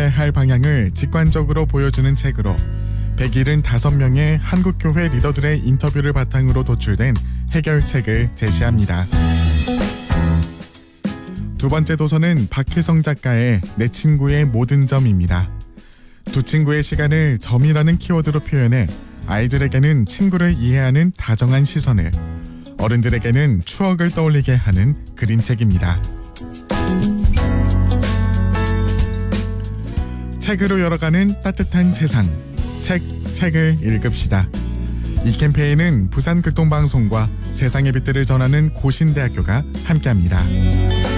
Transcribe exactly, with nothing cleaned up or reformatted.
나아가야 할 방향을 직관적으로 보여주는 책으로 백칠십오 명의 한국교회 리더들의 인터뷰를 바탕으로 도출된 해결책을 제시합니다. 두 번째 도서는 박혜성 작가의 내 친구의 모든 점입니다. 두 친구의 시간을 점이라는 키워드로 표현해 아이들에게는 친구를 이해하는 다정한 시선을, 어른들에게는 추억을 떠올리게 하는 그림책입니다. 책으로 열어가는 따뜻한 세상, 책, 책을 읽읍시다. 이 캠페인은 부산극동방송과 세상의 빛들을 전하는 고신대학교가 함께합니다.